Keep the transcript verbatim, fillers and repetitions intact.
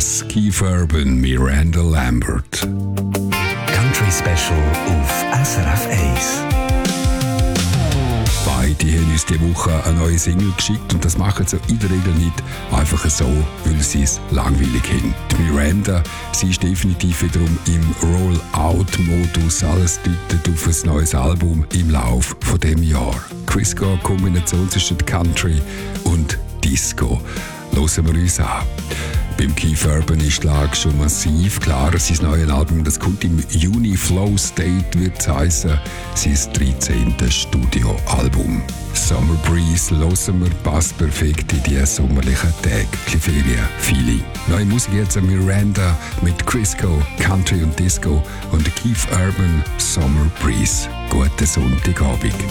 das Keith Urban, Miranda Lambert. Country Special auf S R F eins. Beide haben uns diese Woche eine neue Single geschickt und das machen sie in der Regel nicht einfach so, weil sie es langweilig haben. Die Miranda, sie ist definitiv wiederum im Roll-Out-Modus. Alles deutet auf ein neues Album im Lauf von dem Jahr. Crisco, Kombination zwischen Country und Disco. Hören wir uns an. Beim Keith Urban ist die Lage schon massiv klar. Sein neues Album, das kommt im Juni. Flow State wird es heissen. Sein dreizehntes Studioalbum. Summer Breeze hören wir, passt perfekt in die sommerlichen Tage. Ferien-Feeling. Neue Musik jetzt an Miranda mit Crisco, Country und Disco und Keith Urban, Summer Breeze. Guten Sonntagabend.